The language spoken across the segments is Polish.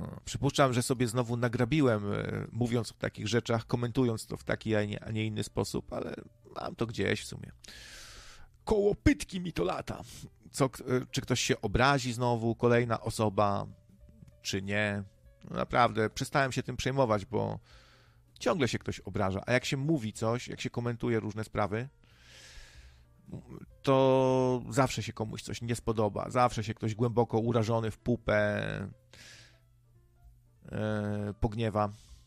Przypuszczam, że sobie znowu nagrabiłem, mówiąc o takich rzeczach, komentując to w taki, a nie inny sposób, ale mam to gdzieś w sumie. Koło pytki mi to lata. Czy ktoś się obrazi znowu, kolejna osoba, czy nie? No naprawdę, przestałem się tym przejmować, bo ciągle się ktoś obraża, a jak się mówi coś, jak się komentuje różne sprawy, to zawsze się komuś coś nie spodoba, zawsze się ktoś głęboko urażony w pupę pogniewa.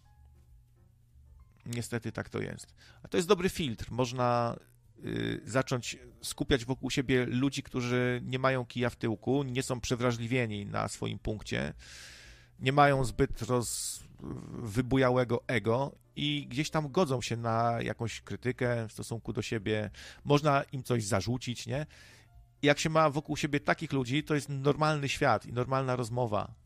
Niestety tak to jest. A to jest dobry filtr. Można zacząć skupiać wokół siebie ludzi, którzy nie mają kija w tyłku, nie są przewrażliwieni na swoim punkcie, nie mają zbyt wybujałego ego i gdzieś tam godzą się na jakąś krytykę w stosunku do siebie. Można im coś zarzucić, nie? I jak się ma wokół siebie takich ludzi, to jest normalny świat i normalna rozmowa.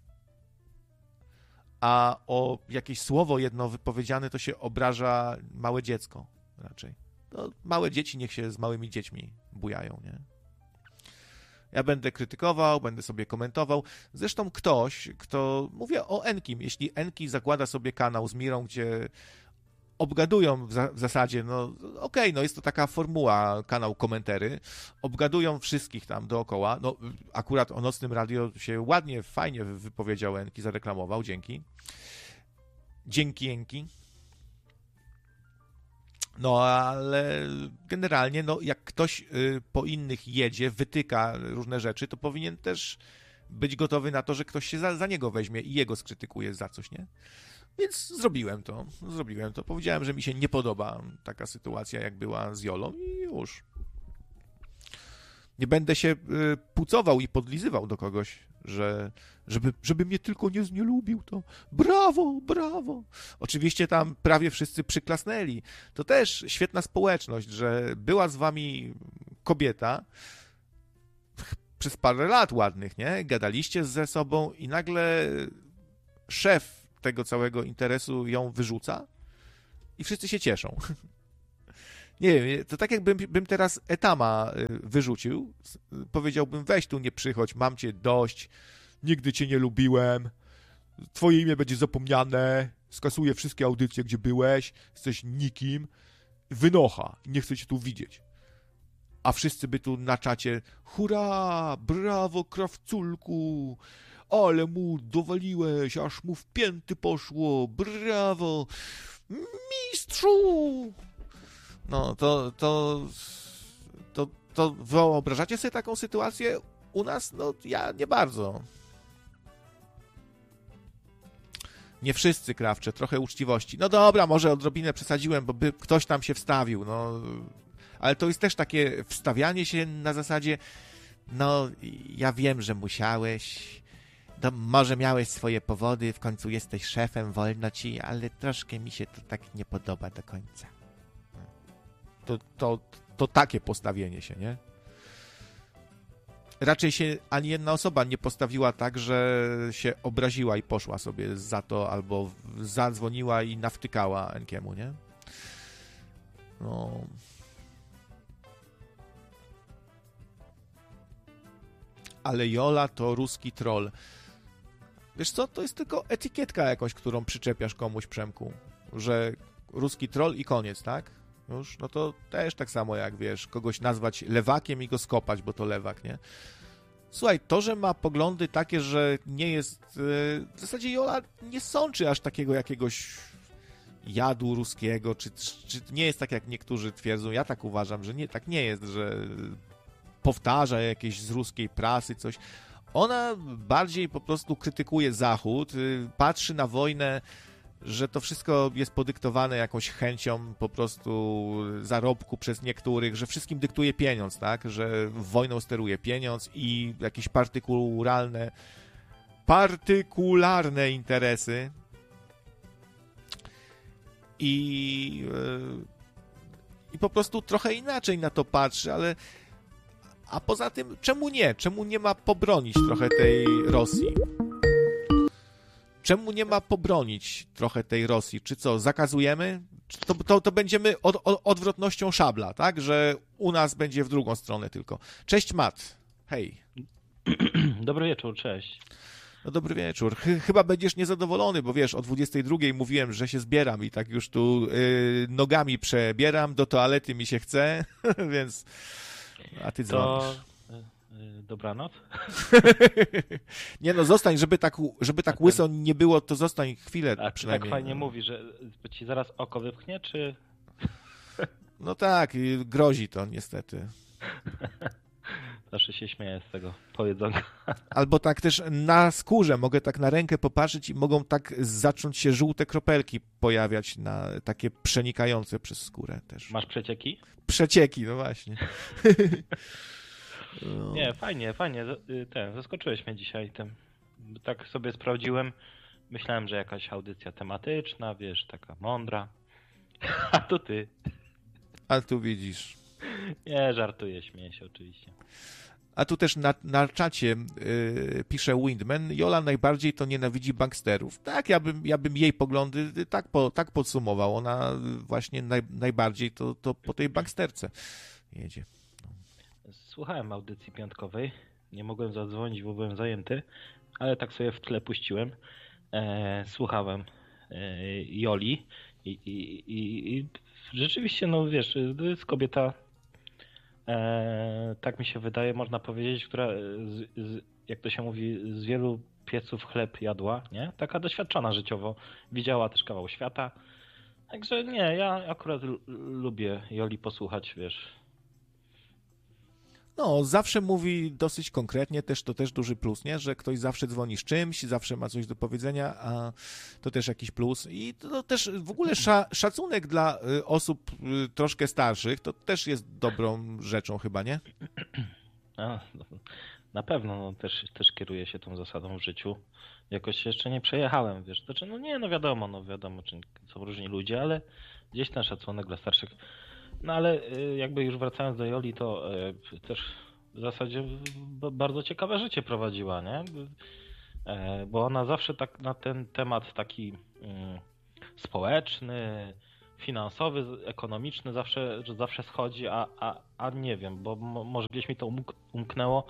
A o jakieś słowo jedno wypowiedziane to się obraża małe dziecko raczej. No, małe dzieci niech się z małymi dziećmi bujają, nie? Ja będę krytykował, będę sobie komentował. Zresztą ktoś, kto... Mówię o Enkim. Jeśli Enki zakłada sobie kanał z Mirą, gdzie obgadują w zasadzie, no okej, no jest to taka formuła, kanał komentery, obgadują wszystkich tam dookoła. No akurat o Nocnym Radio się ładnie, fajnie wypowiedział Enki, zareklamował, dzięki. Dzięki Enki. No, ale generalnie, no, jak ktoś po innych jedzie, wytyka różne rzeczy, to powinien też być gotowy na to, że ktoś się za niego weźmie i jego skrytykuje za coś, nie? Więc zrobiłem to. Powiedziałem, że mi się nie podoba taka sytuacja, jak była z Jolą i już. Nie będę się pucował i podlizywał do kogoś, żeby mnie tylko nie lubił, to brawo, brawo. Oczywiście tam prawie wszyscy przyklasnęli. To też świetna społeczność, że była z wami kobieta przez parę lat ładnych, nie? Gadaliście ze sobą i nagle szef tego całego interesu ją wyrzuca i wszyscy się cieszą. Nie wiem, to tak jakbym teraz Etama wyrzucił, powiedziałbym, weź tu nie przychodź, mam cię dość, nigdy cię nie lubiłem, twoje imię będzie zapomniane, skasuję wszystkie audycje, gdzie byłeś, jesteś nikim, wynocha, nie chcę cię tu widzieć. A wszyscy by tu na czacie, hurra, brawo krawculku, ale mu dowaliłeś, aż mu w pięty poszło, brawo, mistrzu! No, to wyobrażacie sobie taką sytuację u nas? No, ja nie bardzo. Nie wszyscy, Krawcze, trochę uczciwości. No dobra, może odrobinę przesadziłem, bo by ktoś tam się wstawił, no. Ale to jest też takie wstawianie się na zasadzie, no, ja wiem, że musiałeś, no, może miałeś swoje powody, w końcu jesteś szefem, wolno ci, ale troszkę mi się to tak nie podoba do końca. To takie postawienie się, nie? Raczej się ani jedna osoba nie postawiła tak, że się obraziła i poszła sobie za to, albo zadzwoniła i nawtykała Enkiemu, nie? No. Ale Jola to ruski troll. Wiesz co, to jest tylko etykietka jakąś, którą przyczepiasz komuś, Przemku, że ruski troll i koniec, tak? Już, no to też tak samo jak, wiesz, kogoś nazwać lewakiem i go skopać, bo to lewak, nie? Słuchaj, to, że ma poglądy takie, że nie jest... W zasadzie Jola nie sączy aż takiego jakiegoś jadu ruskiego, czy nie jest tak, jak niektórzy twierdzą. Ja tak uważam, że nie, tak nie jest, że powtarza jakieś z ruskiej prasy coś. Ona bardziej po prostu krytykuje Zachód, patrzy na wojnę, że to wszystko jest podyktowane jakąś chęcią po prostu zarobku przez niektórych, że wszystkim dyktuje pieniądz, tak? Że wojną steruje pieniądz i jakieś partykularne interesy. I po prostu trochę inaczej na to patrzy, ale a poza tym, czemu nie? Czemu nie ma pobronić trochę tej Rosji? Czemu nie ma pobronić trochę tej Rosji? Czy co, zakazujemy? To będziemy odwrotnością szabla, tak? Że u nas będzie w drugą stronę tylko. Cześć, Matt. Hej. Dobry wieczór, cześć. No dobry wieczór. Chyba będziesz niezadowolony, bo wiesz, o 22:00 mówiłem, że się zbieram i tak już tu nogami przebieram, do toalety mi się chce, więc... A ty dzwonisz. Dobranoc? Nie no, zostań, żeby tak łyso nie było, to zostań chwilę A ty przynajmniej. tak fajnie mówi, że ci zaraz oko wypchnie, czy... No tak, grozi to niestety. Zawsze się śmieję z tego powiedzonka. Albo tak też na skórze mogę tak na rękę popatrzeć i mogą tak zacząć się żółte kropelki pojawiać, takie przenikające przez skórę też. Masz przecieki? Przecieki, no właśnie. No. Nie, fajnie. Zaskoczyłeś mnie dzisiaj tym. Tak sobie sprawdziłem. Myślałem, że jakaś audycja tematyczna, wiesz, taka mądra. A to ty. A tu widzisz. Nie, żartuję, śmieję się oczywiście. A tu też na czacie pisze Windman, Jola najbardziej to nienawidzi banksterów. Tak, ja bym jej poglądy tak podsumował. Ona właśnie najbardziej to po tej banksterce jedzie. Słuchałem audycji piątkowej. Nie mogłem zadzwonić, bo byłem zajęty, ale tak sobie w tle puściłem. Słuchałem Joli i rzeczywiście, no wiesz, to jest kobieta, tak mi się wydaje, można powiedzieć, która, jak to się mówi, z wielu pieców chleb jadła, nie? Taka doświadczona życiowo, widziała też kawał świata. Także nie, ja akurat lubię Joli posłuchać, wiesz. No, zawsze mówi dosyć konkretnie, to też duży plus, nie? Że ktoś zawsze dzwoni z czymś, zawsze ma coś do powiedzenia, a to też jakiś plus. I to też w ogóle szacunek dla osób troszkę starszych, to też jest dobrą rzeczą chyba, nie? Na pewno, no, też kieruję się tą zasadą w życiu. Jakoś się jeszcze nie przejechałem, wiesz. Znaczy, no wiadomo, czy są różni ludzie, ale gdzieś ten szacunek dla starszych. No ale jakby już wracając do Joli, to też w zasadzie bardzo ciekawe życie prowadziła, nie? Bo ona zawsze tak na ten temat taki społeczny, finansowy, ekonomiczny zawsze schodzi, a nie wiem, bo może gdzieś mi to umknęło,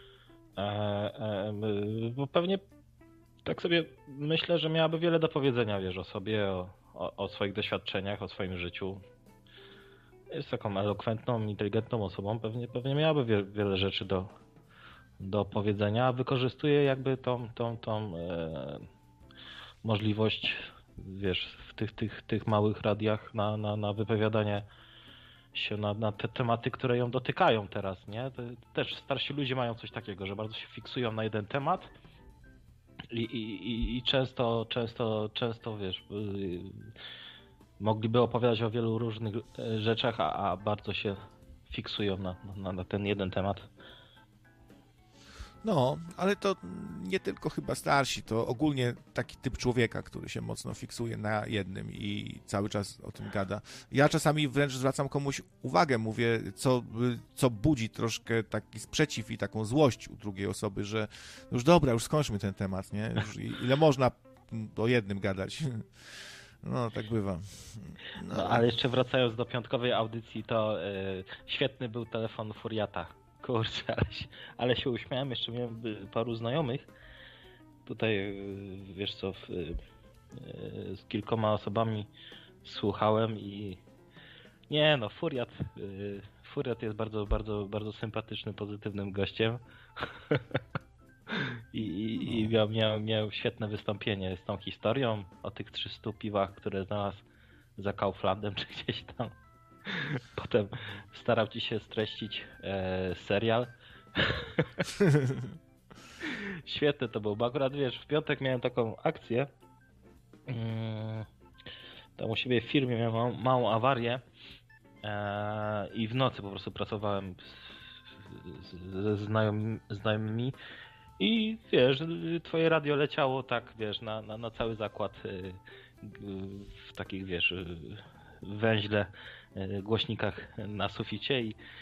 bo pewnie tak sobie myślę, że miałaby wiele do powiedzenia, wiesz, o sobie, o swoich doświadczeniach, o swoim życiu. Jest taką elokwentną, inteligentną osobą, pewnie miałaby wiele rzeczy do powiedzenia, a wykorzystuje jakby tą możliwość, wiesz, w tych małych radiach na wypowiadanie się na te tematy, które ją dotykają teraz, nie? Też starsi ludzie mają coś takiego, że bardzo się fiksują na jeden temat i często, wiesz, mogliby opowiadać o wielu różnych rzeczach, a bardzo się fiksują na ten jeden temat. No, ale to nie tylko chyba starsi, to ogólnie taki typ człowieka, który się mocno fiksuje na jednym i cały czas o tym gada. Ja czasami wręcz zwracam komuś uwagę, mówię, co budzi troszkę taki sprzeciw i taką złość u drugiej osoby, że już dobra, już skończmy ten temat, nie? Już ile można o jednym gadać. No, tak bywa. No, ale jeszcze wracając do piątkowej audycji, to świetny był telefon Furiata. Kurczę, ale się uśmiałem, jeszcze miałem paru znajomych. Tutaj, wiesz co, z kilkoma osobami słuchałem i nie no, Furiat jest bardzo, bardzo, bardzo sympatycznym, pozytywnym gościem. I miał świetne wystąpienie z tą historią o tych 300 piwach, które znalazł za Kauflandem czy gdzieś tam. Potem starał ci się streścić serial. Świetne to było, bo akurat wiesz, w piątek miałem taką akcję. Tam u siebie w firmie miałem małą awarię i w nocy po prostu pracowałem ze znajomymi i wiesz, twoje radio leciało tak, wiesz, na cały zakład w takich, wiesz, węźle głośnikach na suficie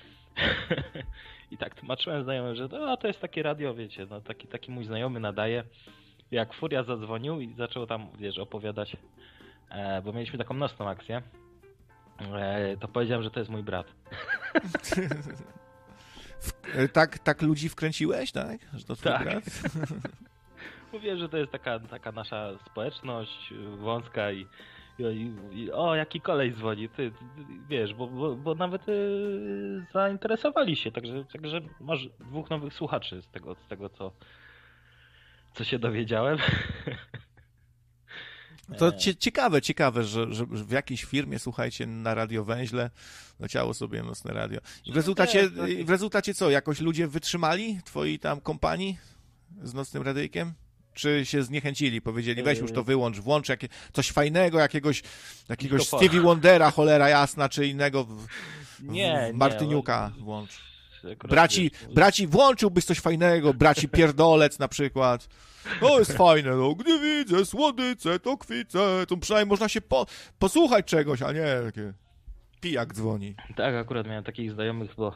i tak tłumaczyłem znajomym, że to jest takie radio, wiecie, no taki mój znajomy nadaje. Jak Furia zadzwonił i zaczął tam, wiesz, opowiadać, bo mieliśmy taką nocną akcję, to powiedziałem, że to jest mój brat. Tak ludzi wkręciłeś, tak? Że to twój brat? Mówię, że to jest taka nasza społeczność wąska i o, jaki kolej dzwoni, ty wiesz, bo nawet zainteresowali się, także masz 2 nowych słuchaczy z tego co się dowiedziałem. To ciekawe, że w jakiejś firmie, słuchajcie, na Radio Węźle leciało sobie Nocne Radio. I w rezultacie co, jakoś ludzie wytrzymali, twoi tam kompanii z Nocnym Radyjkiem? Czy się zniechęcili, powiedzieli, weź już to wyłącz, włącz coś fajnego, jakiegoś Stevie Wondera, cholera jasna, czy innego Martyniuka włącz. Braci, włączyłbyś coś fajnego, braci Pierdolec na przykład. To jest fajne, no, gdy widzę słodyce, to kwicę, to przynajmniej można się posłuchać czegoś, a nie takie pijak dzwoni. Tak, akurat miałem takich znajomych, bo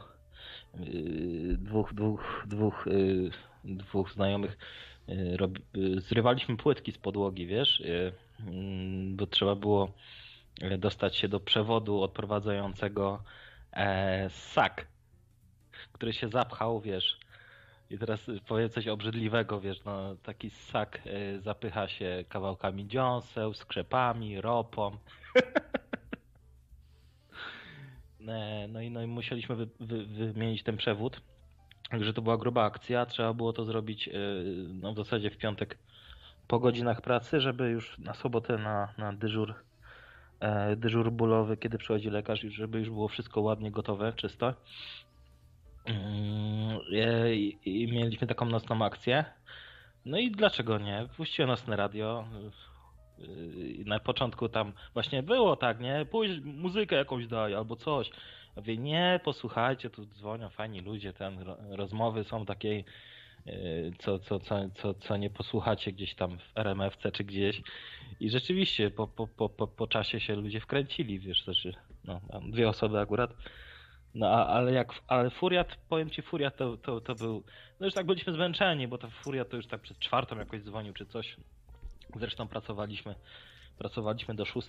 dwóch znajomych zrywaliśmy płytki z podłogi, wiesz, bo trzeba było dostać się do przewodu odprowadzającego ssak, który się zapchał, wiesz. I teraz powiem coś obrzydliwego, wiesz, no taki ssak zapycha się kawałkami dziąseł, skrzepami, ropą. No i musieliśmy wymienić ten przewód. Także to była gruba akcja. Trzeba było to zrobić no, w zasadzie w piątek po godzinach pracy, żeby już na sobotę na dyżur bólowy, kiedy przychodzi lekarz, żeby już było wszystko ładnie gotowe, czysto. I mieliśmy taką nocną akcję. No i dlaczego nie? Puściłem Nocne Radio. Na początku tam właśnie było tak, nie? Pójdź, muzykę jakąś daj albo coś. Ja mówię, nie, posłuchajcie, tu dzwonią fajni ludzie, rozmowy są takie, co nie posłuchacie gdzieś tam w RMF-ce czy gdzieś. I rzeczywiście po czasie się ludzie wkręcili, wiesz, znaczy, no, 2 osoby akurat. No ale Furiat, powiem ci, Furiat to był, no już tak byliśmy zmęczeni, bo to Furiat to już tak przed 4 jakoś dzwonił czy coś. Zresztą pracowaliśmy do 6.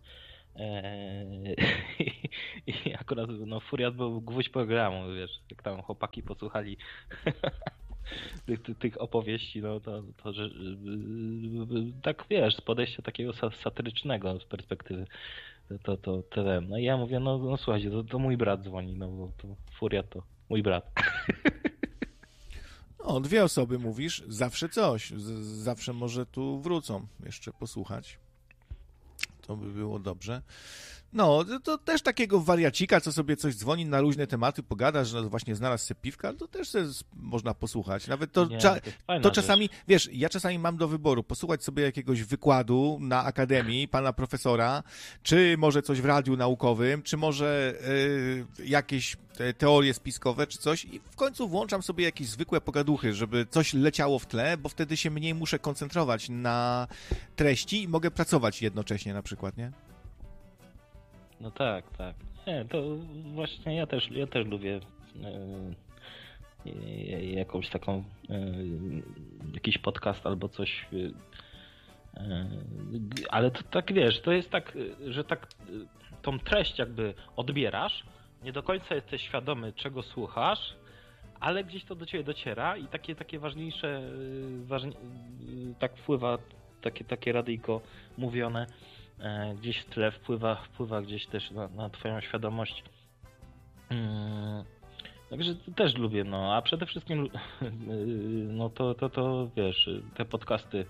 I akurat no Furiat był gwóźdź programu, wiesz, jak tam chłopaki posłuchali tych opowieści, no to że, tak wiesz, z podejścia takiego satyrycznego z perspektywy. No i ja mówię, no słuchajcie, to mój brat dzwoni, no bo to Furiat to mój brat. No, 2 osoby mówisz, zawsze coś, zawsze może tu wrócą jeszcze posłuchać. To by było dobrze. No, to też takiego wariacika, co sobie coś dzwoni na luźne tematy, pogada, że właśnie znalazł sobie piwka, to też można posłuchać. Nawet to czasami, wiesz, ja czasami mam do wyboru posłuchać sobie jakiegoś wykładu na akademii pana profesora, czy może coś w radiu naukowym, czy może jakieś teorie spiskowe, czy coś i w końcu włączam sobie jakieś zwykłe pogaduchy, żeby coś leciało w tle, bo wtedy się mniej muszę koncentrować na treści i mogę pracować jednocześnie na przykład, nie? No tak. Nie, to właśnie ja też lubię jakąś taką jakiś podcast albo coś, ale to tak wiesz, to jest tak, że tak tą treść jakby odbierasz, nie do końca jesteś świadomy, czego słuchasz, ale gdzieś to do ciebie dociera i takie ważniejsze, tak wpływa takie radyjko mówione gdzieś w tle wpływa gdzieś też na twoją świadomość. Także też lubię, no, a przede wszystkim no to wiesz, te podcasty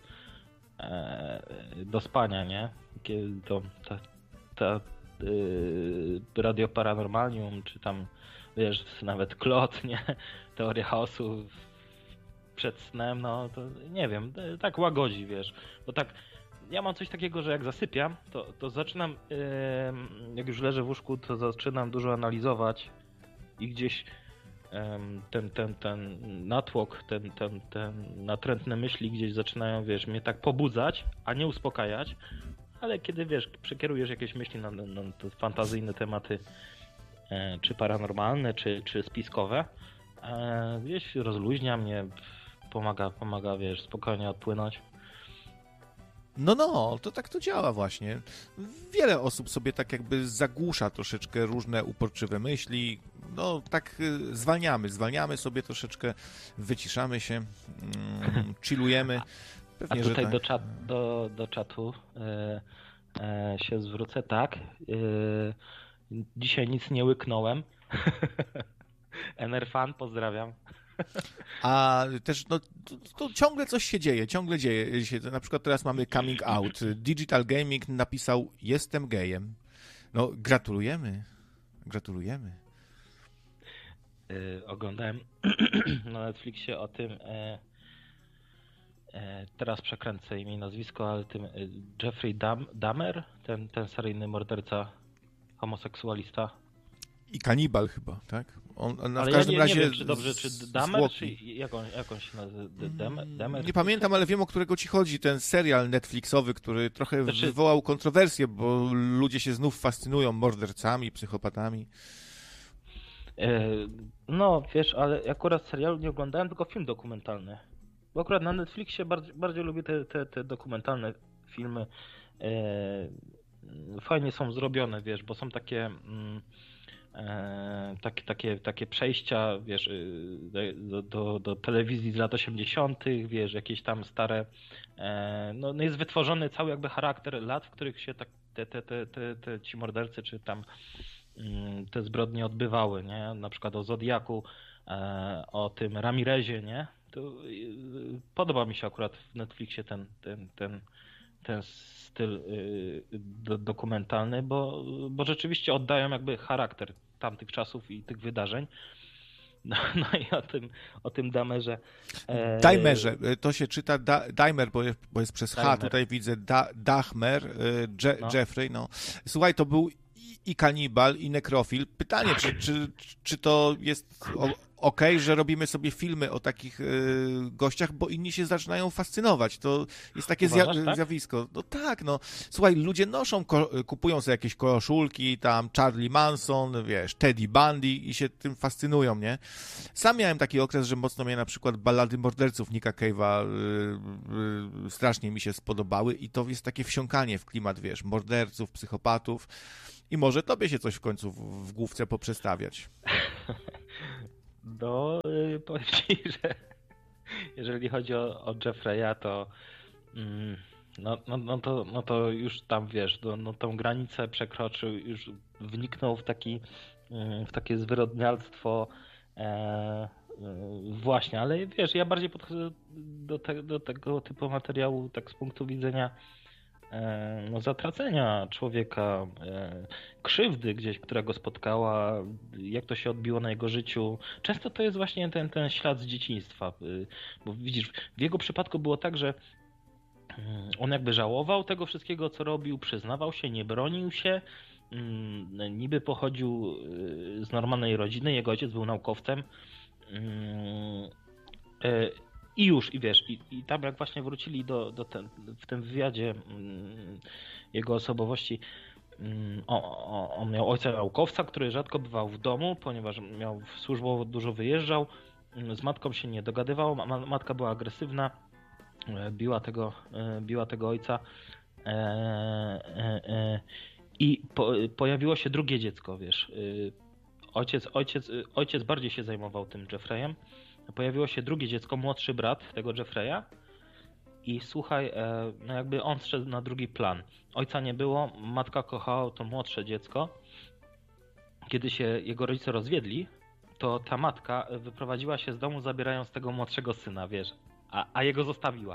do spania, nie? Kiedy to Radio Paranormalium, czy tam wiesz, nawet Klot, nie? Teoria chaosu przed snem, no to nie wiem, tak łagodzi, wiesz, bo tak ja mam coś takiego, że jak zasypiam, to zaczynam, jak już leżę w łóżku, to zaczynam dużo analizować i gdzieś ten natłok, ten natrętne myśli gdzieś zaczynają, wiesz, mnie tak pobudzać, a nie uspokajać, ale kiedy, wiesz, przekierujesz jakieś myśli na te fantazyjne tematy, czy paranormalne, czy spiskowe, gdzieś rozluźnia mnie, pomaga, wiesz, spokojnie odpłynąć. No, to tak to działa właśnie. Wiele osób sobie tak jakby zagłusza troszeczkę różne uporczywe myśli. No, tak zwalniamy sobie troszeczkę, wyciszamy się, chillujemy. Pewnie, a tutaj że tak. do czatu się zwrócę, tak. Dzisiaj nic nie łyknąłem. Enerfan, pozdrawiam. A też to ciągle coś się dzieje, ciągle dzieje się. Na przykład teraz mamy coming out. Digital Gaming napisał: jestem gejem. No, gratulujemy. Gratulujemy. Oglądałem na Netflixie o tym, teraz przekręcę imię i nazwisko, ale tym Jeffrey Dahmer, ten seryjny morderca, homoseksualista. I kanibal chyba, tak? Ale w każdym razie nie wiem, czy dobrze, czy Dahmer, czy jak on się nazywa? Dahmer? Nie pamiętam, ale wiem, o którego ci chodzi. Ten serial Netflixowy, który trochę wywołał kontrowersję, bo ludzie się znów fascynują mordercami, psychopatami. No, wiesz, ale akurat serialu nie oglądałem, tylko film dokumentalny. Bo akurat na Netflixie bardziej lubię te dokumentalne filmy. Fajnie są zrobione, wiesz, bo są takie przejścia, wiesz, do telewizji z lat 80., wiesz, jakieś tam stare, no jest wytworzony cały jakby charakter lat, w których się tak ci mordercy, czy tam te zbrodnie odbywały, nie? Na przykład o Zodiaku, o tym Ramirezie, nie? To podoba mi się akurat w Netflixie ten styl dokumentalny, bo rzeczywiście oddają jakby charakter tamtych czasów i tych wydarzeń. No i o tym Dahmerze. Dahmerze, to się czyta Dahmer, bo jest przez H, Dahmer. tutaj widzę Dahmer, No. Jeffrey, no. Słuchaj, to był i kanibal, i nekrofil. Pytanie, czy to jest okej, że robimy sobie filmy o takich gościach, bo inni się zaczynają fascynować. To jest takie Uważasz, zjawisko. No tak, no. Słuchaj, ludzie kupują sobie jakieś koszulki, tam Charlie Manson, wiesz, Teddy Bundy i się tym fascynują, nie? Sam miałem taki okres, że mocno mnie na przykład Ballady morderców Nicka Cave'a strasznie mi się spodobały i to jest takie wsiąkanie w klimat, wiesz, morderców, psychopatów i może tobie się coś w końcu w główce poprzestawiać. No, powiem ci, że jeżeli chodzi o Jeffreya, to no to już tam, wiesz, no tą granicę przekroczył, już wniknął w takie zwyrodnialstwo właśnie, ale wiesz, ja bardziej podchodzę do tego typu materiału tak z punktu widzenia no, zatracenia człowieka, krzywdy gdzieś, która go spotkała, jak to się odbiło na jego życiu. Często to jest właśnie ten ślad z dzieciństwa, bo widzisz, w jego przypadku było tak, że on jakby żałował tego wszystkiego, co robił, przyznawał się, nie bronił się, niby pochodził z normalnej rodziny, jego ojciec był naukowcem. I już, i wiesz, i tam jak właśnie wrócili w tym wywiadzie jego osobowości, on miał ojca naukowca, który rzadko bywał w domu, ponieważ służbowo dużo wyjeżdżał, z matką się nie dogadywał, matka była agresywna, biła tego ojca i pojawiło się drugie dziecko, wiesz, ojciec bardziej się zajmował tym Jeffreyem. Pojawiło się drugie dziecko, młodszy brat tego Jeffreya i słuchaj, no jakby on zszedł na drugi plan. Ojca nie było, matka kochała to młodsze dziecko. Kiedy się jego rodzice rozwiedli, to ta matka wyprowadziła się z domu, zabierając tego młodszego syna, wiesz, a jego zostawiła.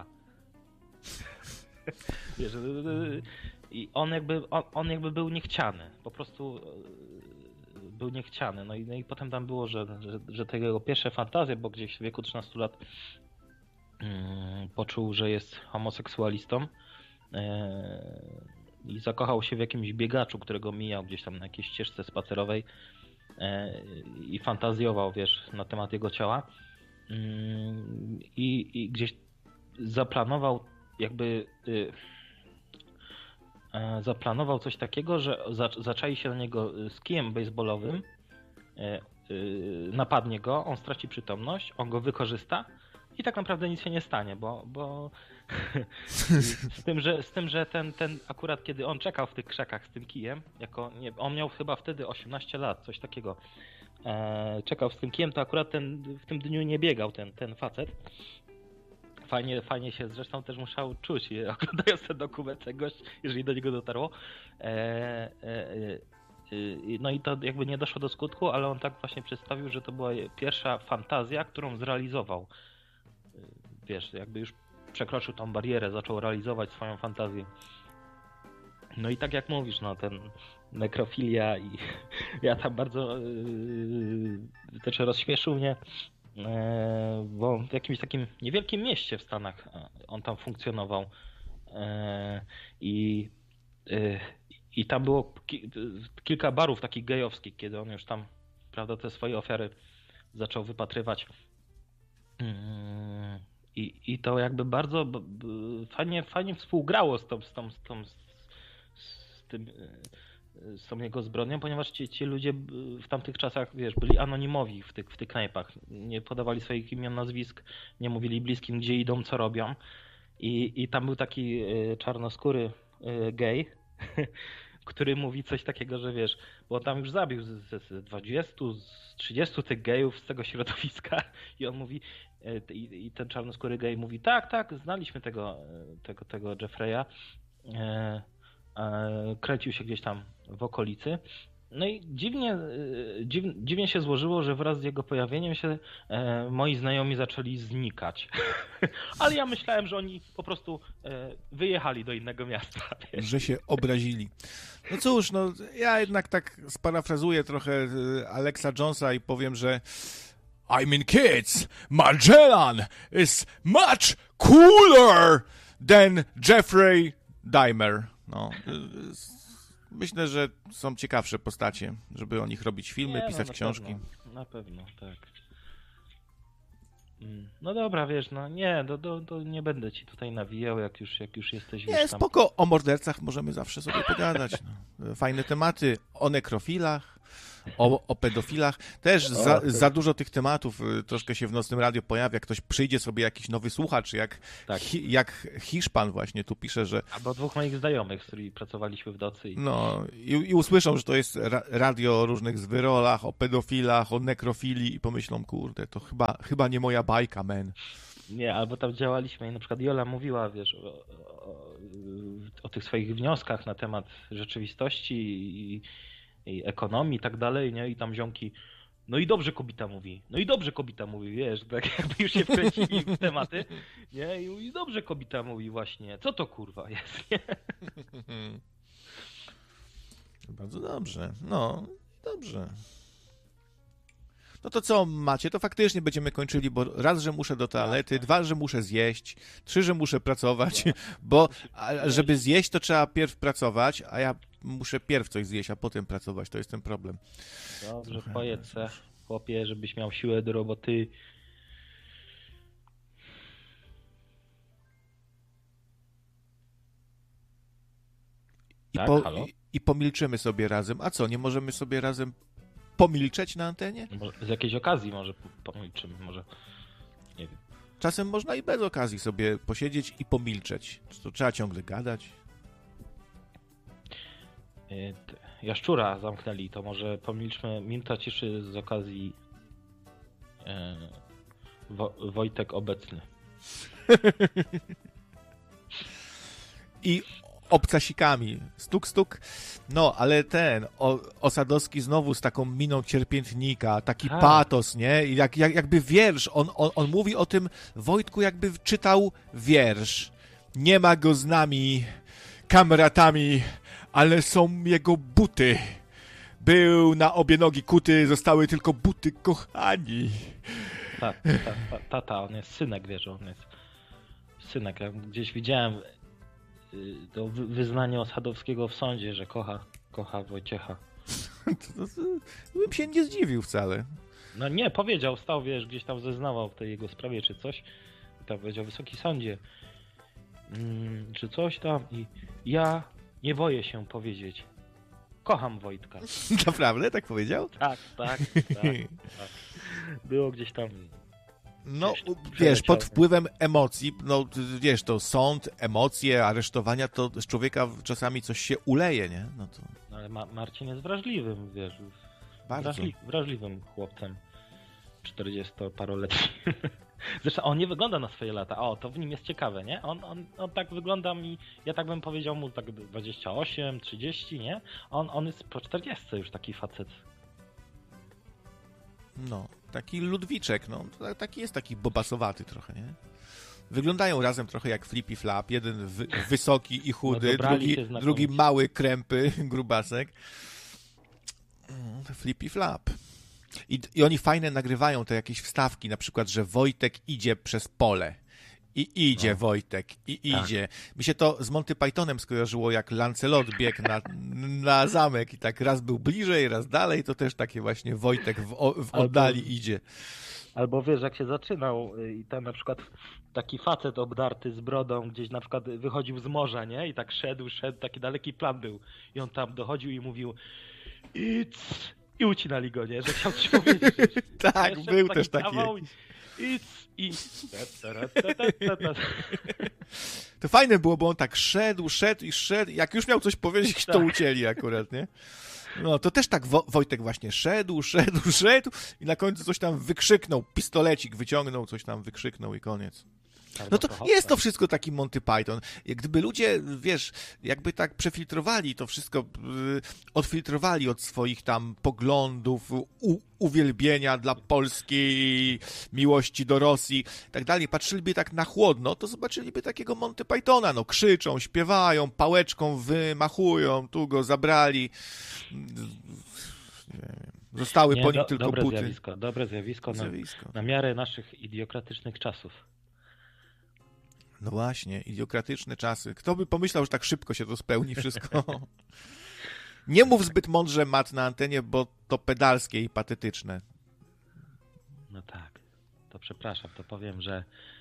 Wiesz, i on jakby był niechciany, po prostu był niechciany. No i potem tam było, że te jego pierwsze fantazje, bo gdzieś w wieku 13 lat poczuł, że jest homoseksualistą i zakochał się w jakimś biegaczu, którego mijał gdzieś tam na jakiejś ścieżce spacerowej i fantazjował, wiesz, na temat jego ciała i gdzieś zaplanował coś takiego, że zaczai się na niego z kijem baseballowym, napadnie go, on straci przytomność, on go wykorzysta i tak naprawdę nic się nie stanie, bo z tym, że ten akurat kiedy on czekał w tych krzakach z tym kijem, on miał chyba wtedy 18 lat, coś takiego, czekał z tym kijem, to akurat w tym dniu nie biegał ten facet, Fajnie się zresztą też musiał czuć, oglądając ten dokument, ten gość, jeżeli do niego dotarło. No i to jakby nie doszło do skutku, ale on tak właśnie przedstawił, że to była pierwsza fantazja, którą zrealizował. Wiesz, jakby już przekroczył tą barierę, zaczął realizować swoją fantazję. No i tak jak mówisz, no ten nekrofilia i ja tam bardzo też rozśmieszył mnie, bo w jakimś takim niewielkim mieście w Stanach on tam funkcjonował i tam było kilka barów takich gejowskich, kiedy on już tam, prawda, te swoje ofiary zaczął wypatrywać. I to jakby bardzo fajnie współgrało z tą jego zbrodnią, ponieważ ci ludzie w tamtych czasach, wiesz, byli anonimowi w tych knajpach. Nie podawali swoich imion, nazwisk, nie mówili bliskim, gdzie idą, co robią. I tam był taki czarnoskóry gej, który mówi coś takiego, że wiesz, bo on tam już zabił z 20, z 30 tych gejów z tego środowiska i on mówi, i ten czarnoskóry gej mówi, tak, znaliśmy tego Jeffreya, kręcił się gdzieś tam w okolicy. No i dziwnie się złożyło, że wraz z jego pojawieniem się moi znajomi zaczęli znikać. Ale ja myślałem, że oni po prostu wyjechali do innego miasta. Wiesz? Że się obrazili. No cóż, no ja jednak tak sparafrazuję trochę Alexa Jonesa i powiem, że I mean kids, Magellan is much cooler than Jeffrey Dahmer. No, myślę, że są ciekawsze postacie, żeby o nich robić filmy, pisać książki. Na pewno, tak. No dobra, wiesz, no nie, to nie będę ci tutaj nawijał, jak już jesteś... Nie, spoko, o mordercach możemy zawsze sobie pogadać. No. Fajne tematy, o nekrofilach, o pedofilach. Też za dużo tych tematów troszkę się w Nocnym Radio pojawia. Ktoś przyjdzie sobie, jakiś nowy słuchacz, jak Hiszpan właśnie tu pisze, że... Albo dwóch moich znajomych, z którymi pracowaliśmy w nocy. No i usłyszą, że to jest radio o różnych zwyrolach, o pedofilach, o nekrofilii i pomyślą, kurde, to chyba nie moja bajka, man. Nie, albo tam działaliśmy i na przykład Jola mówiła, wiesz, o tych swoich wnioskach na temat rzeczywistości i ekonomii i tak dalej, nie? I tam ziomki, no i dobrze kobieta mówi, wiesz, tak jakby już się wkręcili w tematy, nie? I dobrze kobieta mówi właśnie, co to kurwa jest, nie? Bardzo dobrze, no, dobrze. No to co macie, to faktycznie będziemy kończyli, bo raz, że muszę do toalety, dwa, że muszę zjeść, trzy, że muszę pracować, bo żeby zjeść, to trzeba pierw pracować, a ja muszę pierw coś zjeść, a potem pracować, to jest ten problem. Dobrze, pojedz se, chłopie, żebyś miał siłę do roboty. I pomilczymy sobie razem. A co, nie możemy sobie razem pomilczeć na antenie? Z jakiejś okazji może pomilczymy, może, nie wiem. Czasem można i bez okazji sobie posiedzieć i pomilczeć. Czy to trzeba ciągle gadać? Jaszczura zamknęli, to może pomilczmy minuta ciszy z okazji Wojtek obecny. I obcasikami. Stuk, stuk. No, ale Osadowski znowu z taką miną cierpiętnika, taki patos, nie? Jakby wiersz. On mówi o tym, Wojtku, jakby czytał wiersz. Nie ma go z nami, kamratami, ale są jego buty. Był na obie nogi kuty, zostały tylko buty kochani. Tata, on jest synek, wiesz, on jest synek. Ja gdzieś widziałem to wyznanie Osadowskiego w sądzie, że kocha Wojciecha. To bym się nie zdziwił wcale. No nie, powiedział, stał, wiesz, gdzieś tam zeznawał w tej jego sprawie czy coś. I tam powiedział, Wysoki Sądzie, czy coś tam i ja nie boję się powiedzieć. Kocham Wojtka. Naprawdę? Tak powiedział? Tak. Było gdzieś tam... No, wiesz, pod wpływem emocji, no, wiesz, to sąd, emocje, aresztowania, to z człowieka czasami coś się uleje, nie? No to... Ale Marcin jest wrażliwym, wiesz, bardzo wrażliwym chłopcem, 40-paroletnim. Zresztą on nie wygląda na swoje lata. O, to w nim jest ciekawe, nie? On tak wygląda mi, ja tak bym powiedział mu tak 28, 30, nie? On jest po 40 już taki facet. No, taki Ludwiczek, no, taki jest taki bobasowaty trochę, nie? Wyglądają razem trochę jak Flip i Flap. Jeden wysoki i chudy, drugi mały, krępy, grubasek. Flip i Flap. I oni fajne nagrywają te jakieś wstawki, na przykład, że Wojtek idzie przez pole. I idzie Wojtek, i tak. Idzie. Mi się to z Monty Pythonem skojarzyło, jak Lancelot biegł na zamek i tak raz był bliżej, raz dalej, to też takie właśnie Wojtek w oddali idzie. Albo wiesz, jak się zaczynał i tam na przykład taki facet obdarty z brodą gdzieś na przykład wychodził z morza, nie? I tak szedł, taki daleki plan był. I on tam dochodził i mówił i ucinali go, nie? Że chciał coś powiedzieć. Tak, był też taki. To fajne było, bo on tak szedł. Jak już miał coś powiedzieć, to ucięli akurat, nie? No, to też tak Wojtek właśnie szedł i na końcu coś tam wykrzyknął, pistolecik wyciągnął, coś tam wykrzyknął i koniec. No to jest to wszystko taki Monty Python. Gdyby ludzie, wiesz, jakby tak przefiltrowali to wszystko, odfiltrowali od swoich tam poglądów, uwielbienia dla Polski, miłości do Rosji i tak dalej, patrzyliby tak na chłodno, to zobaczyliby takiego Monty Pythona. No, krzyczą, śpiewają, pałeczką wymachują, tu go zabrali. Nie wiem. Zostały po nim tylko buty. Dobre zjawisko. Na miarę naszych idiokratycznych czasów. No właśnie, idiokratyczne czasy. Kto by pomyślał, że tak szybko się to spełni wszystko? Nie mów zbyt mądrze, Matt, na antenie, bo to pedalskie i patetyczne. No tak, to przepraszam, to powiem, że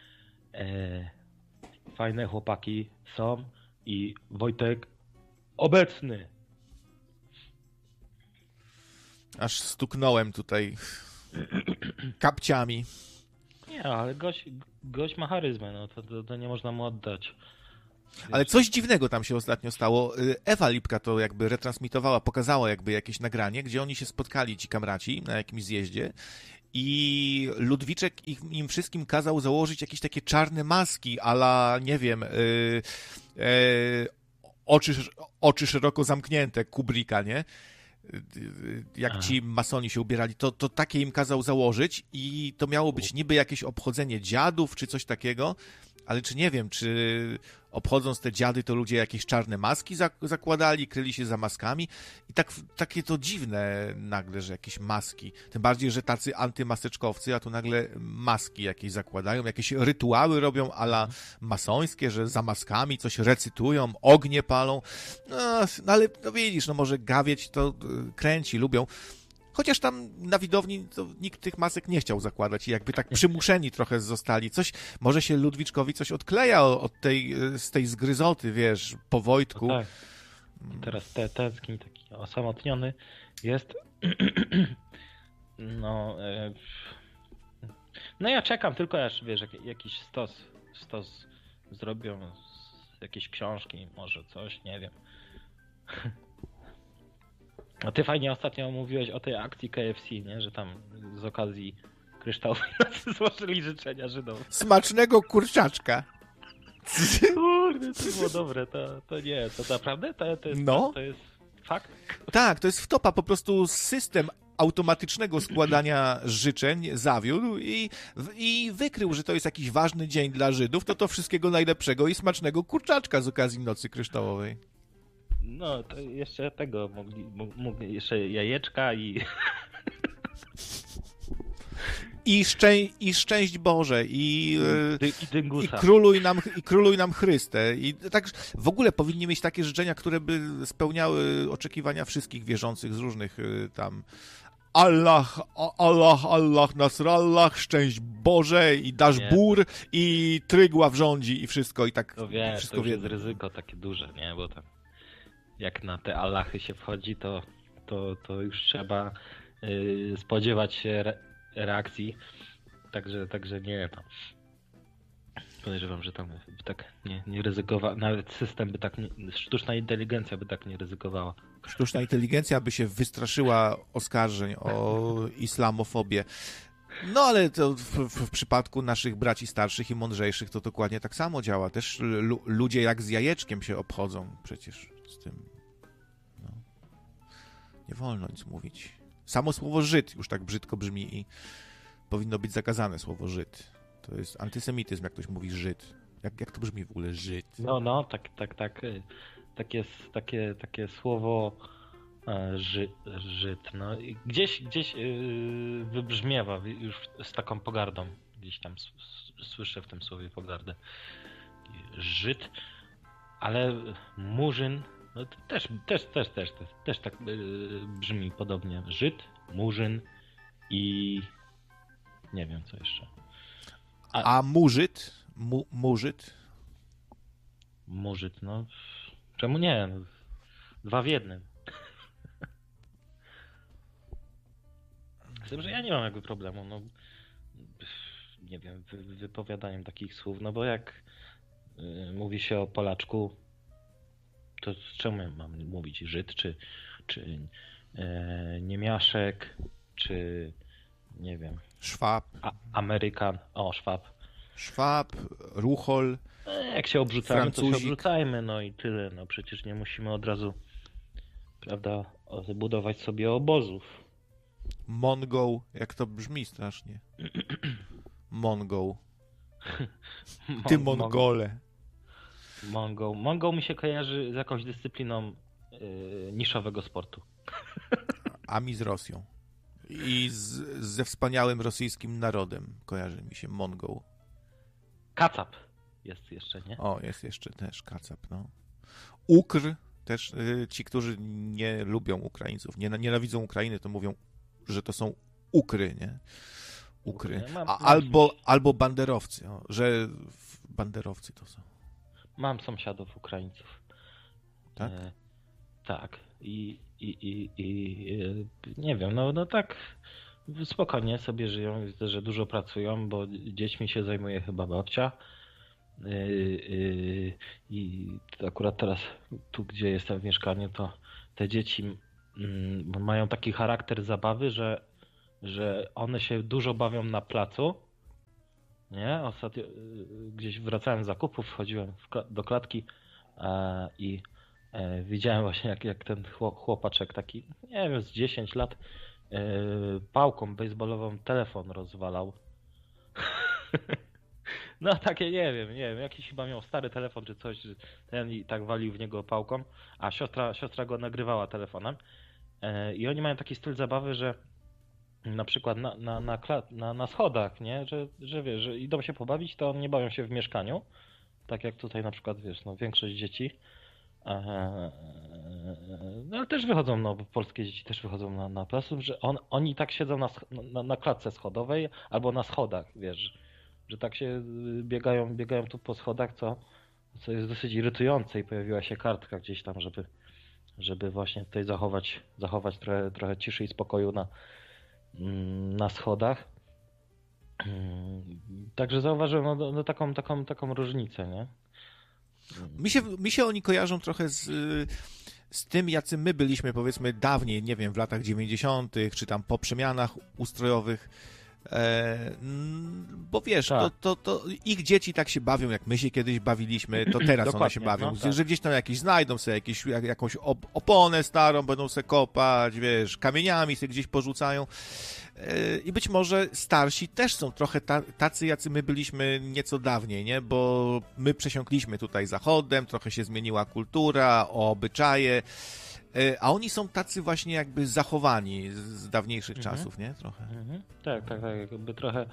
fajne chłopaki są i Wojtek obecny. Aż stuknąłem tutaj kapciami. Nie, ale gość ma charyzmę, no to nie można mu oddać. Ale coś dziwnego tam się ostatnio stało. Ewa Lipka to jakby retransmitowała, pokazała jakby jakieś nagranie, gdzie oni się spotkali, ci kamraci, na jakimś zjeździe i Ludwiczek im wszystkim kazał założyć jakieś takie czarne maski, a la, nie wiem, oczy szeroko zamknięte Kubricka, nie? Jak ci masoni się ubierali, to takie im kazał założyć i to miało być niby jakieś obchodzenie dziadów, czy coś takiego, ale czy nie wiem, czy obchodząc te dziady, to ludzie jakieś czarne maski zakładali, kryli się za maskami i takie to dziwne nagle, że jakieś maski, tym bardziej, że tacy antymaseczkowcy, a tu nagle maski jakieś zakładają, jakieś rytuały robią a la masońskie, że za maskami coś recytują, ognie palą, no ale no widzisz, no może gawieć to kręci, lubią. Chociaż tam na widowni to nikt tych masek nie chciał zakładać i jakby tak przymuszeni trochę zostali. Może się Ludwiczkowi coś odkleja z tej zgryzoty, wiesz, po Wojtku. No tak. Teraz tęskni, taki osamotniony jest. No ja czekam tylko aż, wiesz, jakiś stos zrobią, jakieś książki, może coś, nie wiem. A ty fajnie ostatnio mówiłeś o tej akcji KFC, nie? Że tam z okazji kryształowej nocy złożyli życzenia Żydom. Smacznego kurczaczka. Kurde, to było dobre, to nie, to naprawdę? To jest fakt? Tak, to jest wtopa, po prostu system automatycznego składania życzeń zawiódł i wykrył, że to jest jakiś ważny dzień dla Żydów, to wszystkiego najlepszego i smacznego kurczaczka z okazji Nocy Kryształowej. No, to jeszcze tego mogli jeszcze jajeczka i... I szczęść Boże, i dyngusa. I króluj nam Chryste. I tak w ogóle powinni mieć takie życzenia, które by spełniały oczekiwania wszystkich wierzących z różnych tam Allah, Nasrallah, szczęść Boże i Daszbur i Trygław rządzi i wszystko i tak. No wiesz, wszystko to jest ryzyko takie duże, nie? Bo tam jak na te Allahy się wchodzi, to już trzeba spodziewać się reakcji. Także nie, no. Podejrzewam, że tam by tak nie ryzykowała, nawet system by tak, sztuczna inteligencja by tak nie ryzykowała. Sztuczna inteligencja by się wystraszyła oskarżeń o islamofobię. No ale to w przypadku naszych braci starszych i mądrzejszych to dokładnie tak samo działa. Też ludzie jak z jajeczkiem się obchodzą przecież z tym. No. Nie wolno nic mówić. Samo słowo Żyd już tak brzydko brzmi i powinno być zakazane słowo Żyd. To jest antysemityzm, jak ktoś mówi Żyd. Jak to brzmi w ogóle Żyd? No, tak. Takie słowo Żyd. No. Gdzieś wybrzmiewa już z taką pogardą. Gdzieś tam słyszę w tym słowie pogardę. Żyd, ale Murzyn, no to też tak brzmi podobnie. Żyd, Murzyn i nie wiem co jeszcze. A Murzyt? Murzyt? Murzyt, no czemu nie? No, 2 w 1. Z tym, że ja nie mam jakby problemu, no nie wiem, wypowiadaniem takich słów, no bo jak mówi się o Polaczku, to czemu ja mam mówić Żyd, czy niemiaszek, czy nie wiem. Szwab. Amerykan, Szwab. Szwab, Ruchol. Jak się obrzucamy, Francuzik. to się obrzucajmy, no i tyle. No przecież nie musimy od razu, prawda, budować sobie obozów. Mongol, jak to brzmi strasznie. Mongol. Ty Mongole. Mongol mi się kojarzy z jakąś dyscypliną niszowego sportu. A mi z Rosją. I ze wspaniałym rosyjskim narodem kojarzy mi się Mongol. Kacap jest jeszcze, nie? O, jest jeszcze też Kacap, no. Ukr, też ci, którzy nie lubią Ukraińców, nienawidzą Ukrainy, to mówią, że to są Ukry, nie? Ukry. Albo banderowcy, że banderowcy to są. Mam sąsiadów Ukraińców. Tak? Tak. I nie wiem, no tak spokojnie sobie żyją, widzę, że dużo pracują, bo dziećmi się zajmuje chyba babcia. I akurat teraz tu, gdzie jestem w mieszkaniu, to te dzieci mają taki charakter zabawy, że one się dużo bawią na placu. Nie? Ostatnio gdzieś wracałem z zakupów, wchodziłem do klatki i widziałem właśnie jak ten chłopaczek taki, nie wiem, z 10 lat pałką baseballową telefon rozwalał. No takie nie wiem, jakiś chyba miał stary telefon czy coś, ten i tak walił w niego pałką, a siostra go nagrywała telefonem. I oni mają taki styl zabawy, że na przykład na schodach, nie? Że wiesz, że idą się pobawić, to nie bawią się w mieszkaniu. Tak jak tutaj na przykład, wiesz, no większość dzieci. No ale też wychodzą, no polskie dzieci też wychodzą na plac, że oni tak siedzą na klatce schodowej albo na schodach, wiesz, że tak się biegają tu po schodach, co jest dosyć irytujące i pojawiła się kartka gdzieś tam, żeby właśnie tutaj zachować trochę ciszy i spokoju na schodach. Także zauważyłem no, taką różnicę, nie? Mi się oni kojarzą trochę z tym, jacy my byliśmy, powiedzmy, dawniej, nie wiem, w latach 90., czy tam po przemianach ustrojowych. Bo wiesz, tak. to ich dzieci tak się bawią, jak my się kiedyś bawiliśmy, to teraz one się bawią. No, tak. Że gdzieś tam znajdą sobie jakąś oponę starą, będą sobie kopać, wiesz, kamieniami sobie gdzieś porzucają. I być może starsi też są trochę tacy, jacy my byliśmy nieco dawniej, nie? Bo my przesiąkliśmy tutaj zachodem, trochę się zmieniła kultura, obyczaje, a oni są tacy właśnie jakby zachowani z dawniejszych czasów, nie? Trochę. Tak, jakby trochę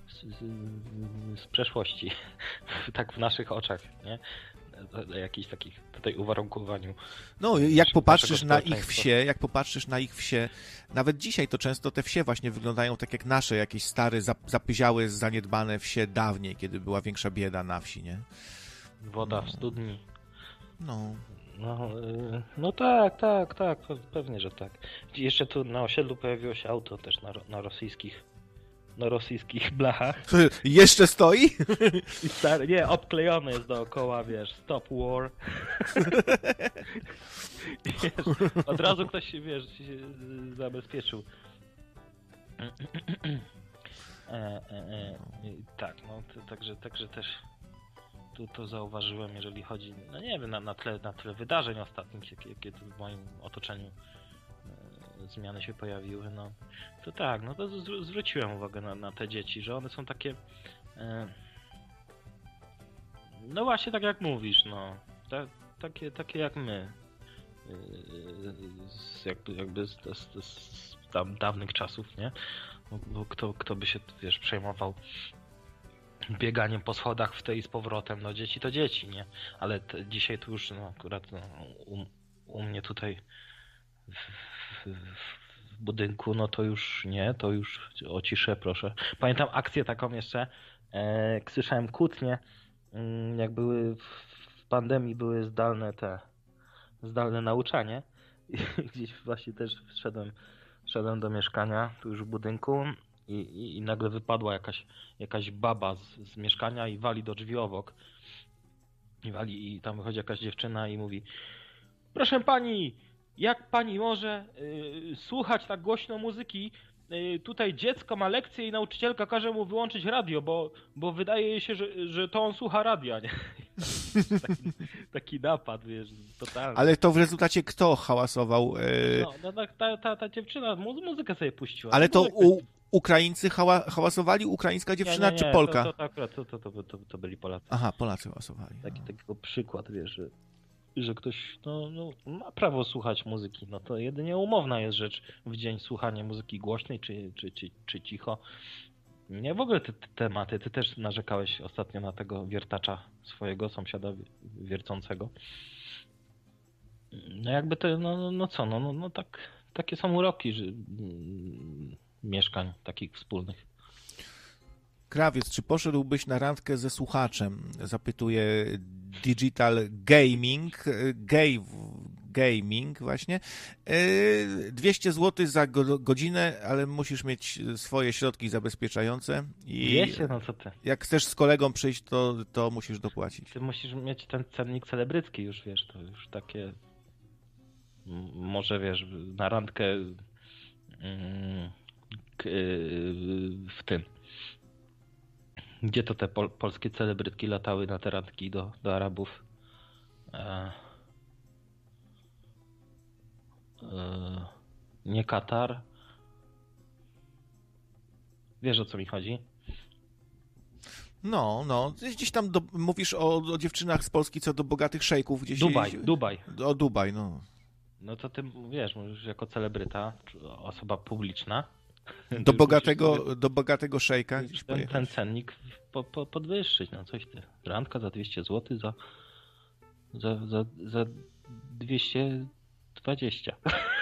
z przeszłości, tak w naszych oczach, nie? Jakichś takich tutaj uwarunkowaniu. No, jak popatrzysz na ich wsie, nawet dzisiaj to często te wsie właśnie wyglądają tak jak nasze, jakieś stare, zapyziałe, zaniedbane wsie dawniej, kiedy była większa bieda na wsi, nie? Woda w studni. No tak, pewnie, że tak. Jeszcze tu na osiedlu pojawiło się auto też na rosyjskich blachach. Jeszcze stoi? I stary, nie, obklejony jest dookoła, wiesz, stop war. I wiesz, od razu ktoś się, wiesz, się zabezpieczył. Tak, no także też tu to zauważyłem, jeżeli chodzi, no nie wiem, na tle wydarzeń ostatnich, jakie tu w moim otoczeniu zmiany się pojawiły, no to tak, no to zwróciłem uwagę na te dzieci, że one są takie, no właśnie tak jak mówisz, no, takie jak my, z tam dawnych czasów, nie? Bo kto by się, wiesz, przejmował bieganiem po schodach w tej z powrotem, no dzieci to dzieci, nie? Ale dzisiaj tu już, no akurat no, u mnie tutaj w budynku, no to już nie, to już o ciszę proszę. Pamiętam akcję taką jeszcze, jak słyszałem kłótnie, jak były w pandemii były zdalne nauczanie i gdzieś właśnie też wszedłem do mieszkania, tu już w budynku i nagle wypadła jakaś baba z mieszkania i wali do drzwi obok. I tam wychodzi jakaś dziewczyna i mówi: proszę pani, jak pani może słuchać tak głośno muzyki? Tutaj dziecko ma lekcję i nauczycielka każe mu wyłączyć radio, bo wydaje jej się, że to on słucha radia, nie? Taki napad, wiesz, totalny. Ale to w rezultacie kto hałasował? No ta dziewczyna muzykę sobie puściła. Ale to Ukraińcy hałasowali? Ukraińska dziewczyna czy Polka? To byli Polacy. Aha, Polacy hałasowali. Takiego przykład, wiesz, że ktoś ma prawo słuchać muzyki. No to jedynie umowna jest rzecz w dzień słuchanie muzyki głośnej czy cicho. Nie, w ogóle te tematy. Ty też narzekałeś ostatnio na tego wiertacza swojego sąsiada wiercącego. No jakby to, takie są uroki, że mieszkań takich wspólnych. Krawiec, czy poszedłbyś na randkę ze słuchaczem? Zapytuje Digital Gaming. Gaming właśnie. 200 zł za godzinę, ale musisz mieć swoje środki zabezpieczające. I 200? No co ty? Jak chcesz z kolegą przyjść, to musisz dopłacić. Ty musisz mieć ten cennik celebrycki już, wiesz, to już takie... Może, wiesz, na randkę w tym... Gdzie to te polskie celebrytki latały na te randki do Arabów? Nie Katar. Wiesz, o co mi chodzi? No. Gdzieś tam mówisz o dziewczynach z Polski co do bogatych szejków. Gdzieś Dubaj. O Dubaj, no. No to ty, wiesz, mówisz jako celebryta, osoba publiczna. Do bogatego szejka. Ten cennik podwyższyć, no coś ty. Randka za 200 zł za 220.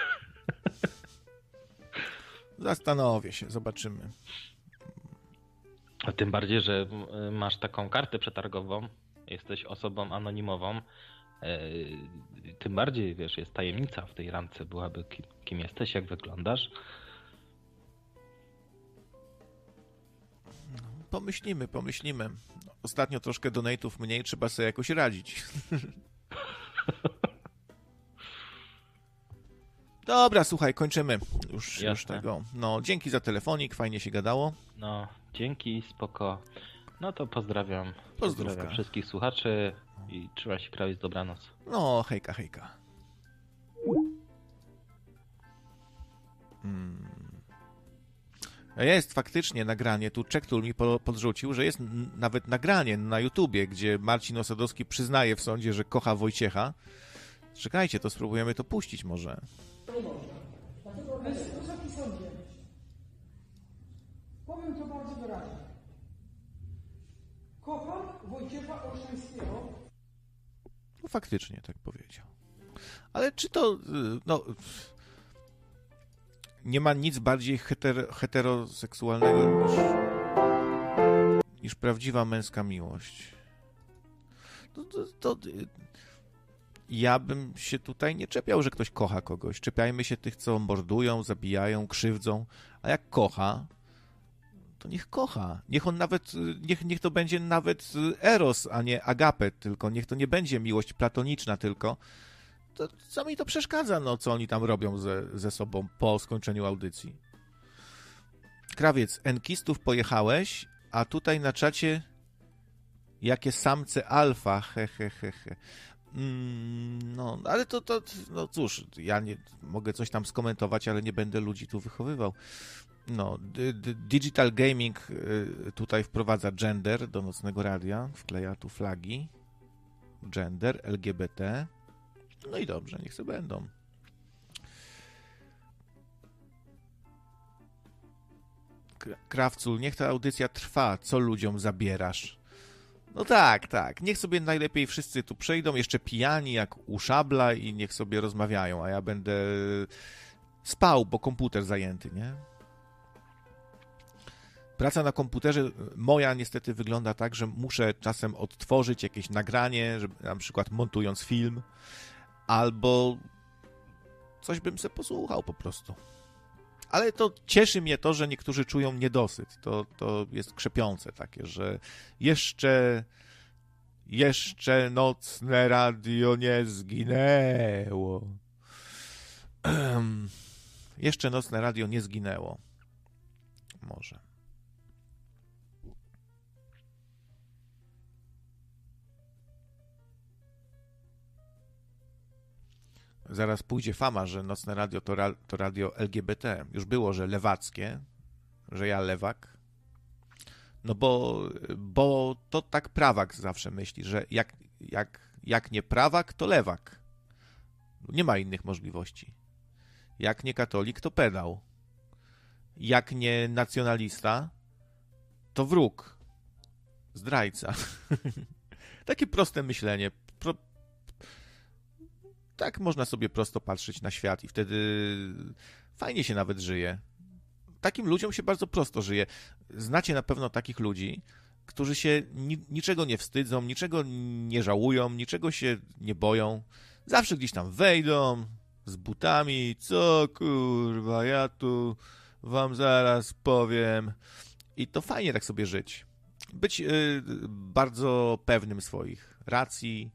Zastanowię się, zobaczymy. A tym bardziej, że masz taką kartę przetargową, jesteś osobą anonimową, tym bardziej, wiesz, jest tajemnica w tej randce byłaby, kim jesteś, jak wyglądasz. Pomyślimy. Ostatnio troszkę donate'ów mniej, trzeba sobie jakoś radzić. Dobra, słuchaj, kończymy już tego. No, dzięki za telefonik, fajnie się gadało. No, dzięki, spoko. No to pozdrawiam Pozdrówka. Wszystkich słuchaczy i trzymaj się, Krawiec, dobranoc. No, hejka. Jest faktycznie nagranie, tu Czektul mi podrzucił, że jest nawet nagranie na YouTubie, gdzie Marcin Osadowski przyznaje w sądzie, że kocha Wojciecha. Czekajcie, to spróbujemy to puścić może. Nie można. Dlatego, Wysoki Sądzie, powiem to bardzo wyraźnie. Kocham Wojciecha Olszańskiego. No faktycznie tak powiedział. Ale czy to... nie ma nic bardziej heteroseksualnego niż prawdziwa męska miłość. Ja bym się tutaj nie czepiał, że ktoś kocha kogoś. Czepiajmy się tych, co mordują, zabijają, krzywdzą. A jak kocha, to niech kocha. Niech on nawet, niech to będzie nawet eros, a nie agape tylko. Niech to nie będzie miłość platoniczna tylko. To co mi to przeszkadza, no, co oni tam robią ze sobą po skończeniu audycji. Krawiec, enkistów pojechałeś, a tutaj na czacie jakie samce alfa, No, ale no cóż, ja nie mogę coś tam skomentować, ale nie będę ludzi tu wychowywał. No, Digital Gaming tutaj wprowadza gender do Nocnego Radia, wkleja tu flagi, gender, LGBT, no i dobrze, niech sobie będą. Krawcul, niech ta audycja trwa, co ludziom zabierasz? No tak, niech sobie najlepiej wszyscy tu przejdą, jeszcze pijani jak u Szabla i niech sobie rozmawiają, a ja będę spał, bo komputer zajęty, nie? Praca na komputerze moja niestety wygląda tak, że muszę czasem odtworzyć jakieś nagranie, żeby, na przykład montując film, albo coś bym se posłuchał po prostu. Ale to cieszy mnie to, że niektórzy czują niedosyt. To jest krzepiące takie, że jeszcze Nocne Radio nie zginęło. Jeszcze Nocne Radio nie zginęło. Może. Zaraz pójdzie fama, że Nocne Radio to radio LGBT. Już było, że lewackie, że ja lewak. No bo to tak prawak zawsze myśli, że jak nie prawak, to lewak. Nie ma innych możliwości. Jak nie katolik, to pedał. Jak nie nacjonalista, to wróg. Zdrajca. Takie proste myślenie. Tak można sobie prosto patrzeć na świat i wtedy fajnie się nawet żyje. Takim ludziom się bardzo prosto żyje. Znacie na pewno takich ludzi, którzy się niczego nie wstydzą, niczego nie żałują, niczego się nie boją. Zawsze gdzieś tam wejdą z butami. Co kurwa, ja tu wam zaraz powiem. I to fajnie tak sobie żyć. Być bardzo pewnym swoich racji.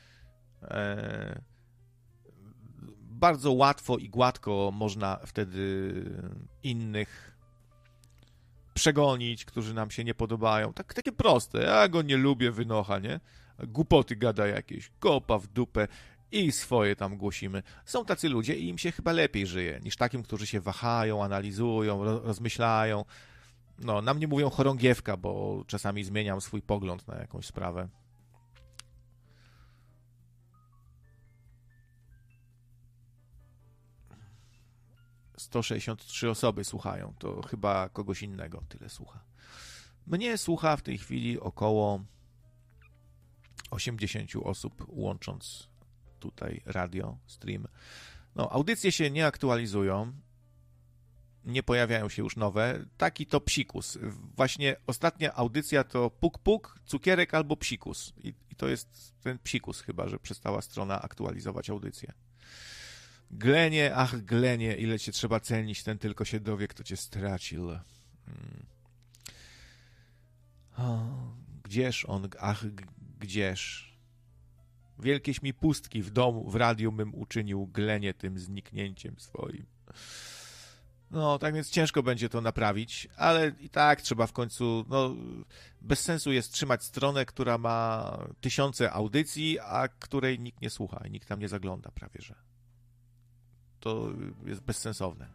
Bardzo łatwo i gładko można wtedy innych przegonić, którzy nam się nie podobają. Takie proste. Ja go nie lubię, wynocha, nie? Głupoty gada jakieś, kopa w dupę i swoje tam głosimy. Są tacy ludzie i im się chyba lepiej żyje, niż takim, którzy się wahają, analizują, rozmyślają. No, na mnie mówią chorągiewka, bo czasami zmieniam swój pogląd na jakąś sprawę. ...163 osoby słuchają, to chyba kogoś innego tyle słucha. Mnie słucha w tej chwili około 80 osób, łącząc tutaj radio, stream. No, audycje się nie aktualizują, nie pojawiają się już nowe. Taki to psikus. Właśnie ostatnia audycja to puk puk, cukierek albo psikus. I to jest ten psikus chyba, że przestała strona aktualizować audycję. Glenie, ach Glenie, ile cię trzeba cenić, ten tylko się dowie, kto cię stracił. Gdzież on, ach gdzież. Wielkieś mi pustki w domu, w radiu mym uczynił Glenie tym zniknięciem swoim. No, tak więc ciężko będzie to naprawić, ale i tak trzeba w końcu, no, bez sensu jest trzymać stronę, która ma tysiące audycji, a której nikt nie słucha i nikt tam nie zagląda prawie, że. To jest bezsensowne.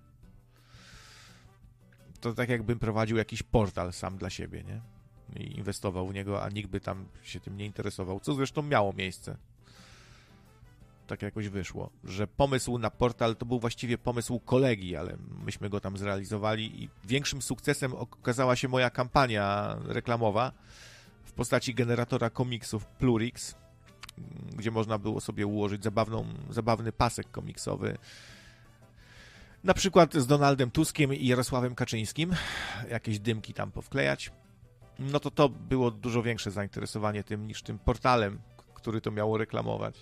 To tak jakbym prowadził jakiś portal sam dla siebie, nie? I inwestował w niego, a nikt by tam się tym nie interesował, co zresztą miało miejsce. Tak jakoś wyszło, że pomysł na portal to był właściwie pomysł kolegi, ale myśmy go tam zrealizowali i większym sukcesem okazała się moja kampania reklamowa w postaci generatora komiksów Plurix, gdzie można było sobie ułożyć zabawny pasek komiksowy, na przykład z Donaldem Tuskiem i Jarosławem Kaczyńskim, jakieś dymki tam powklejać. No to było dużo większe zainteresowanie tym niż tym portalem, który to miało reklamować.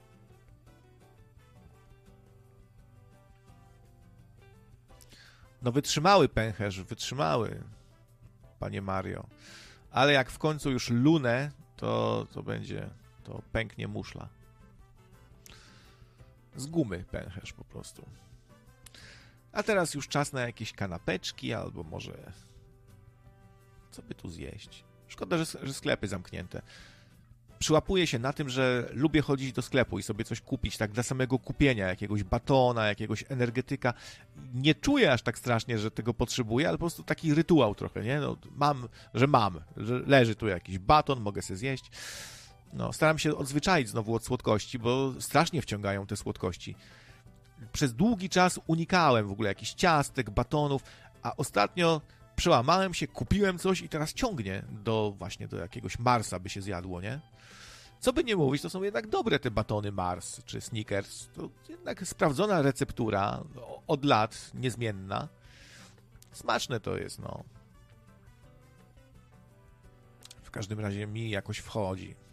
No wytrzymały pęcherz, wytrzymały, panie Mario. Ale jak w końcu już lunę, to będzie, to pęknie muszla. Z gumy pęcherz po prostu. A teraz już czas na jakieś kanapeczki, albo może... Co by tu zjeść? Szkoda, że sklepy zamknięte. Przyłapuję się na tym, że lubię chodzić do sklepu i sobie coś kupić, tak dla samego kupienia, jakiegoś batona, jakiegoś energetyka. Nie czuję aż tak strasznie, że tego potrzebuję, ale po prostu taki rytuał trochę, nie? No, że leży tu jakiś baton, mogę sobie zjeść. No, staram się odzwyczaić znowu od słodkości, bo strasznie wciągają te słodkości. Przez długi czas unikałem w ogóle jakichś ciastek, batonów, a ostatnio przełamałem się, kupiłem coś i teraz ciągnie właśnie do jakiegoś Marsa by się zjadło, nie? Co by nie mówić, to są jednak dobre te batony Mars czy Snickers. To jednak sprawdzona receptura, od lat niezmienna. Smaczne to jest, no. W każdym razie mi jakoś wchodzi.